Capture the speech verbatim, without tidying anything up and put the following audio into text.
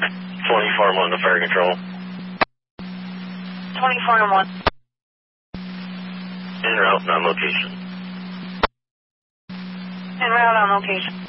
twenty-four and one to fire control. twenty-four and one. En route, on location. En route on location.